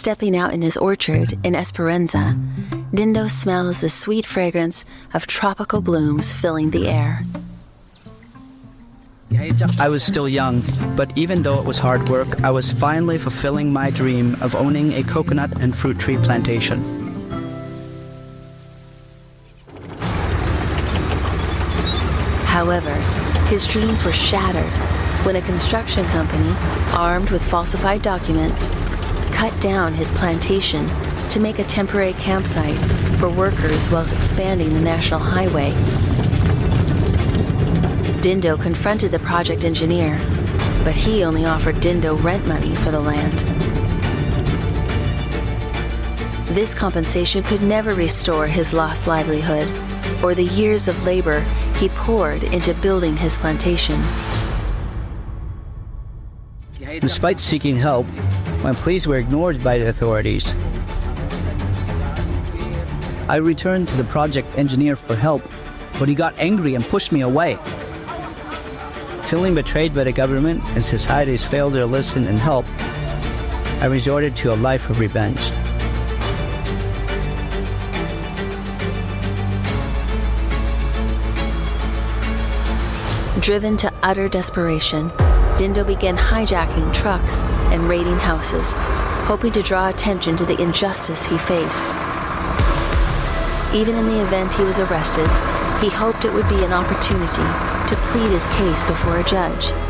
Stepping out in his orchard in Esperanza, Dindo smells the sweet fragrance of tropical blooms filling the air. I was still young, but even though it was hard work, I was finally fulfilling my dream of owning a coconut and fruit tree plantation. However, his dreams were shattered when a construction company, armed with falsified documents, cut down his plantation to make a temporary campsite for workers while expanding the national highway. Dindo confronted the project engineer, but he only offered Dindo rent money for the land. This compensation could never restore his lost livelihood or the years of labor he poured into building his plantation. Despite seeking help, my pleas were ignored by the authorities. I returned to the project engineer for help, but he got angry and pushed me away. Feeling betrayed by the government and society's failure to listen and help, I resorted to a life of revenge. Driven to utter desperation, Dindo began hijacking trucks and raiding houses, hoping to draw attention to the injustice he faced. Even in the event he was arrested, he hoped it would be an opportunity to plead his case before a judge.